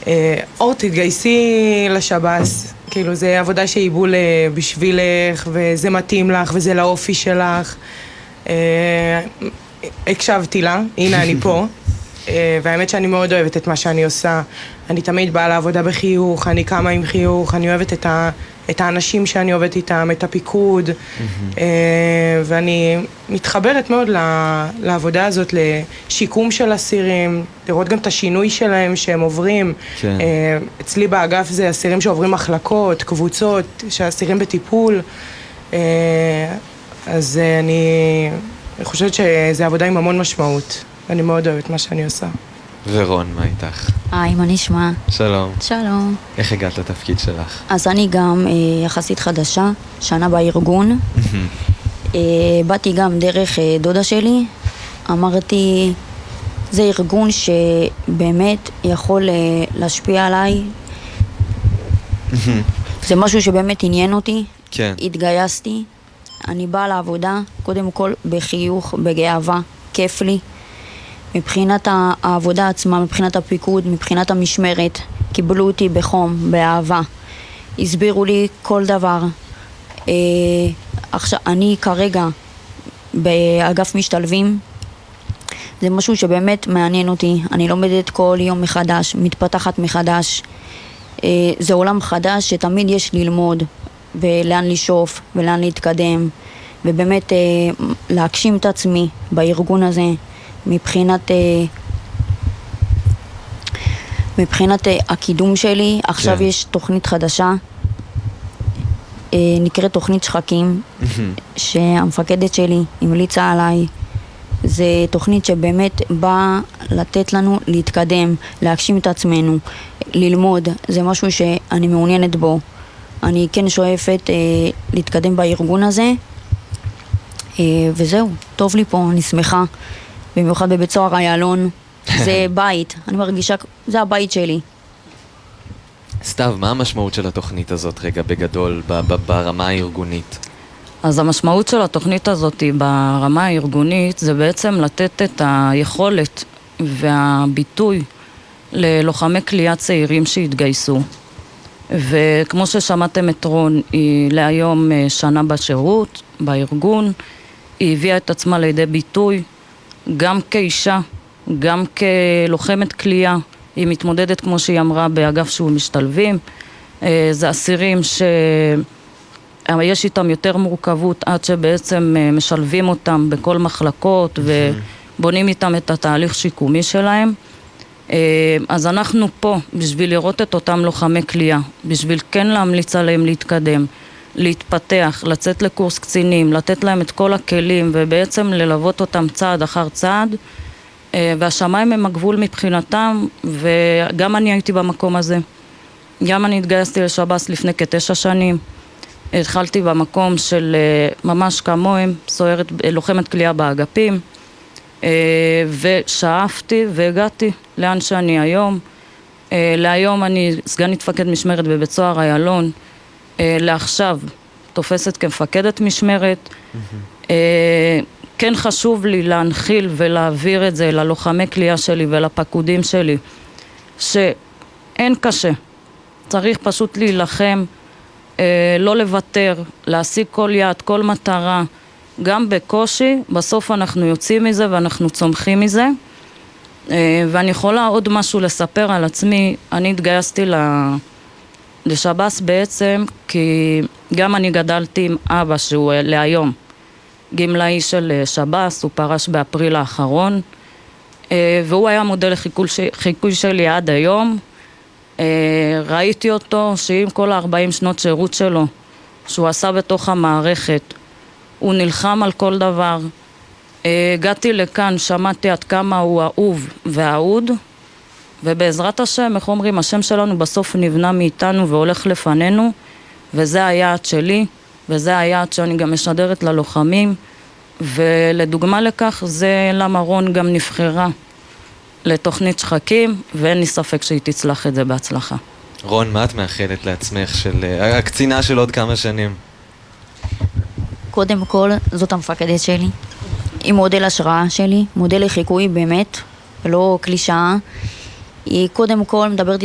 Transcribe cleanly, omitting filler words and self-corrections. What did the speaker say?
אור, תתגייסי לשב"ס, כאילו זה עבודה שהיא בול בשבילך, וזה מתאים לך, וזה לאופי שלך. הקשבתי לה, הנה אני פה, והאמת שאני מאוד אוהבת את מה שאני עושה. אני תמיד באה לעבודה בחיוך, אני קמה עם חיוך, אני אוהבת את האנשים שאני עובדת איתם, את הפיקוד, ואני מתחברת מאוד לעבודה הזאת, לשיקום של אסירים, לראות גם את השינוי שלהם שהם עוברים. כן. אצלי באגף זה אסירים שעוברים מחלקות, קבוצות, שאסירים בטיפול, אז אני חושבת שזה עבודה עם המון משמעות, ואני מאוד אוהבת מה שאני עושה. ורון, מה איתך? היי, מה נשמע? שלום. שלום. איך הגעת לתפקיד שלך? אז אני גם יחסית חדשה, שנה בארגון. באתי גם דרך דודה שלי. אמרתי, זה ארגון שבאמת יכול להשפיע עליי. זה משהו שבאמת עניין אותי. כן. התגייסתי. אני באה לעבודה, קודם כל בחיוך, בגאווה, כיף לי. מבחינת העבודה עצמה, מבחינת הפיקוד, מבחינת המשמרת, קיבלו אותי בחום, באהבה. הסבירו לי כל דבר. עכשיו, אני כרגע באגף משתלבים, זה משהו שבאמת מעניין אותי. אני לומדת כל יום מחדש, מתפתחת מחדש. זה עולם חדש שתמיד יש ללמוד, ולאן לשאוף, ולאן להתקדם, ובאמת להגשים את עצמי בארגון הזה. מבחינת הקידום שלי, עכשיו יש תוכנית חדשה, נקראת תוכנית שחקים, שהמפקדת שלי המליצה עליי. זה תוכנית שבאמת באה לתת לנו להתקדם, להגשים את עצמנו, ללמוד. זה משהו שאני מעוניינת בו. אני כן שואפת להתקדם בארגון הזה, וזהו, טוב לי פה, אני שמחה. במיוחד בבית סוהר איילון, זה בית, אני מרגישה, זה הבית שלי. סתיו, מה המשמעות של התוכנית הזאת רגע בגדול, ברמה הארגונית? אז המשמעות של התוכנית הזאת ברמה הארגונית זה בעצם לתת את היכולת והביטוי ללוחמי כליאה צעירים שהתגייסו. וכמו ששמעתם את רון, היא להיום שנה בשירות, בארגון, היא הביאה את עצמה לידי ביטוי, גם כאישה, גם כלוחמת כליאה. היא מתמודדת, כמו שהיא אמרה, באגף שהוא משתלבים. זה אסירים שיש איתם יותר מורכבות עד שבעצם משלבים אותם בכל מחלקות ובונים איתם את התהליך שיקומי שלהם. אז אנחנו פה בשביל לראות את אותם לוחמי כליאה, בשביל כן להמליץ עליהם להתקדם, להתפתח, לצאת לקורס קצינים, לתת להם את כל הכלים ובעצם ללוות אותם צעד אחר צעד. והשמיים הם הגבול מבחינתם, וגם אני הייתי במקום הזה. גם אני התגייסתי לשב"ס לפני כ9 שנים. התחלתי במקום של ממש כמוהם, סוהרת, לוחמת כליאה באגפים, ושאפתי והגעתי לאן שאני היום. להיום אני סגנית מפקד משמרת בבית סוהר איילון, לעכשיו תופסת כמפקדת משמרת. כן חשוב לי להנחיל ולהעביר את זה ללוחמי כליאה שלי ולפקודים שלי, שאין קשה, צריך פשוט להילחם, לא לוותר, להשיג כל יעד, כל מטרה, גם בקושי, בסוף אנחנו יוצאים מזה ואנחנו צומחים מזה. ואני יכולה עוד משהו לספר על עצמי. אני התגייסתי לשב"ס בעצם, כי גם אני גדלתי עם אבא שהוא להיום גמלאי של שב"ס, הוא פרש באפריל האחרון, והוא היה מודל לחיקוי שלי עד היום. ראיתי אותו שעם כל 40 שנות שירות שלו, שהוא עשה בתוך המערכת, הוא נלחם על כל דבר. הגעתי לכאן, שמעתי עד כמה הוא אהוב ואהוד, ובעזרת השם, איך אומרים, השם שלנו בסוף נבנה מאיתנו והולך לפנינו, וזה היעד שלי, וזה היעד שאני גם משדרת ללוחמים, ולדוגמה לכך זה למה רון גם נבחרה לתוכנית שחקים, ואין לי ספק שהיא תצלח את זה בהצלחה. רון, מה את מאחלת לעצמך של הקצינה של עוד כמה שנים? קודם כל, זאת המפקדת שלי. היא מודל השראה שלי, מודל לחיקוי באמת, ולא קלישאה. היא קודם כל מדברת